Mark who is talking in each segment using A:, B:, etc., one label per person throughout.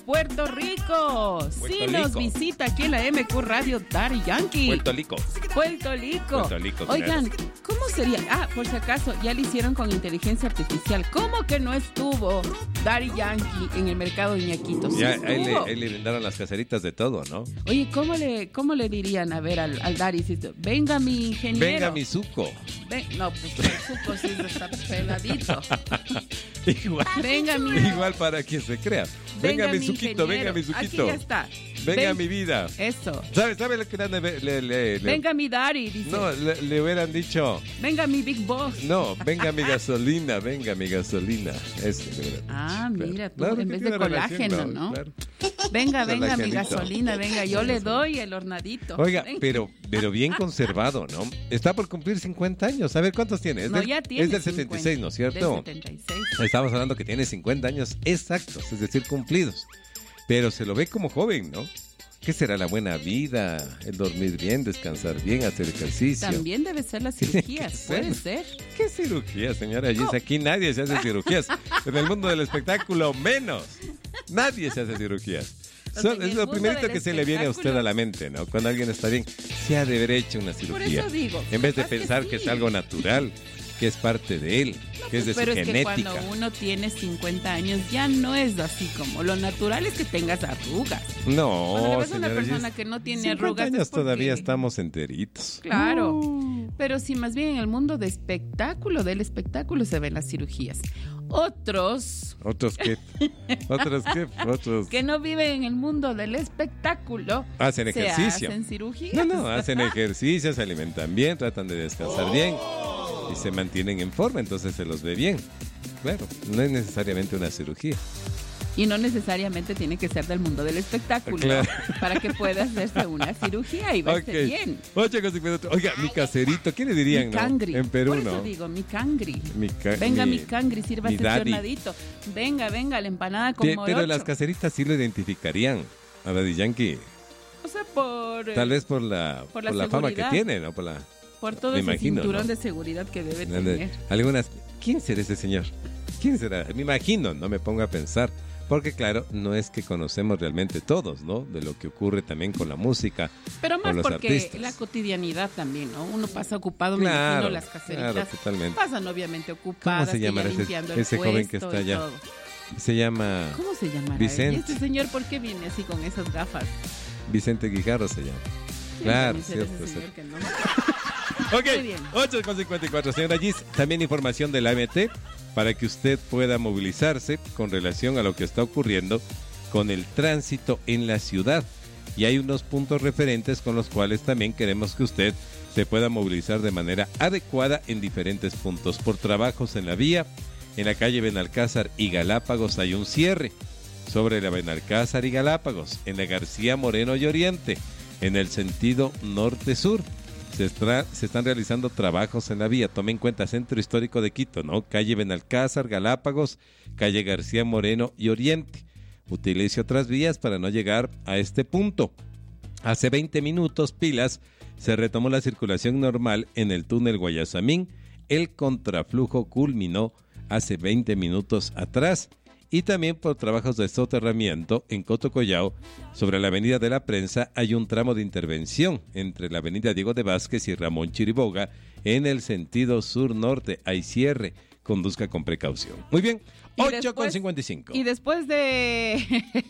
A: Puerto Rico. Sí, nos visita aquí en la MQ Radio Daddy Yankee.
B: Puerto Rico.
A: Oigan, ¿cómo sería? Por si acaso, ya lo hicieron con inteligencia artificial. ¿Cómo que no estuvo Daddy Yankee en el mercado de Ñaquitos?
B: Ya, ahí le vendaron las caseritas de todo, ¿no?
A: Oye, ¿cómo le dirían, a ver, al Daddy? Venga mi ingeniero.
B: Venga mi suco.
A: No, pues el suco sí está peladito.
B: Igual para quien se crea. Venga mi suquito, venga mi suquito.
A: Aquí ya está.
B: Venga mi vida.
A: Eso.
B: ¿Sabe lo que le
A: venga mi Daddy, dice.
B: No, le hubieran dicho.
A: Venga mi Big Boss.
B: No, venga mi gasolina, venga mi gasolina.
A: Mira, tú claro, en vez de colágeno, ¿no? Claro. Venga mi gasolina, venga, yo le doy el hornadito.
B: Oiga,
A: venga.
B: pero bien conservado, ¿no? Está por cumplir 50 años. A ver, ¿cuántos tiene?
A: Ya tiene
B: es del 76, ¿no es cierto?
A: Del 76.
B: Estamos hablando que tiene 50 años exactos, es decir, cumplidos. Pero se lo ve como joven, ¿no? ¿Qué será la buena vida? El dormir bien, descansar bien, hacer ejercicio.
A: También debe ser las cirugías, puede ser.
B: ¿Qué cirugías, señora Gis? Aquí nadie se hace cirugías. En el mundo del espectáculo, menos. Nadie se hace cirugías. Es lo primerito que se le viene a usted a la mente, ¿no? Cuando alguien está bien, se ha de haber hecho una cirugía.
A: Por eso digo.
B: En vez de pensar que es algo natural, que es parte de él, que es de su genética.
A: Pero es que cuando uno tiene 50 años ya no es así como lo natural es que tengas arrugas.
B: No,
A: cuando ves a una persona que no tiene arrugas
B: 50 años todavía estamos enteritos.
A: Claro, pero sí, más bien en el mundo del espectáculo se ven las cirugías. ¿Otros
B: qué? Otros
A: que no viven en el mundo del espectáculo
B: hacen ejercicio.
A: Hacen cirugías.
B: No, hacen ejercicio, se alimentan bien, tratan de descansar bien y se mantienen en forma, entonces se los ve bien. Claro, no es necesariamente una cirugía.
A: Y no necesariamente tiene que ser del mundo del espectáculo,
B: claro,
A: para que pueda hacerse una cirugía y verse bien.
B: 8:50. Oiga, mi caserito, ¿qué le dirían,
A: mi cangri,
B: no? En Perú,
A: por eso
B: ¿no?
A: digo, mi cangri. Venga, mi cangri, sírvase este hornadito. Venga, la empanada con morocho.
B: Pero las caseritas sí lo identificarían a Daddy Yankee.
A: O sea,
B: tal vez por la fama que tiene, ¿no?
A: Por todo ese cinturón, ¿no?, de seguridad que debe tener.
B: ¿Quién será ese señor? ¿Quién será? Me imagino, no me pongo a pensar. Porque claro, no es que conocemos realmente todos, ¿no? De lo que ocurre también con la música.
A: Pero más
B: con los
A: porque
B: artistas.
A: La cotidianidad también, ¿no? Uno pasa ocupado, me imagino, las caseritas.
B: Claro, totalmente.
A: Pasan obviamente ocupadas.
B: ¿Cómo se llama ese joven que está allá? Se llama...
A: ¿Cómo se llamará?
B: Vicente.
A: ¿Y este señor por qué viene así con esas gafas?
B: Vicente Guijarro se llama.
A: Sí,
B: claro,
A: cierto. Señor que no.
B: Ok, 8:54. Señora Gis, también información de la AMT para que usted pueda movilizarse con relación a lo que está ocurriendo con el tránsito en la ciudad. Y hay unos puntos referentes con los cuales también queremos que usted se pueda movilizar de manera adecuada en diferentes puntos. Por trabajos en la vía, en la calle Benalcázar y Galápagos hay un cierre. Sobre la Benalcázar y Galápagos, en la García Moreno y Oriente, en el sentido norte-sur. Se están realizando trabajos en la vía. Tome en cuenta Centro Histórico de Quito, ¿no? Calle Benalcázar, Galápagos, calle García Moreno y Oriente. Utilice otras vías para no llegar a este punto. Hace 20 minutos, pilas, se retomó la circulación normal en el túnel Guayasamín. El contraflujo culminó hace 20 minutos atrás. Y también por trabajos de soterramiento en Cotocollao, sobre la avenida de la Prensa, hay un tramo de intervención entre la avenida Diego de Vázquez y Ramón Chiriboga en el sentido sur-norte. Hay cierre, conduzca con precaución. Muy bien, 8:55.
A: Y después de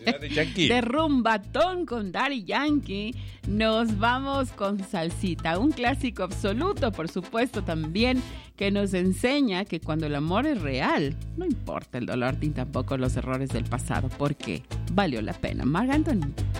A: rumbatón con Daddy Yankee, nos vamos con salsita, un clásico absoluto, por supuesto, también, que nos enseña que cuando el amor es real, no importa el dolor ni tampoco los errores del pasado, porque valió la pena. Marc Anthony.